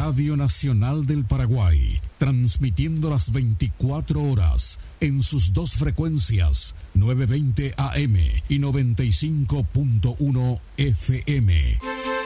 Radio Nacional del Paraguay, transmitiendo las 24 horas en sus dos frecuencias, 920 AM y 95.1 FM.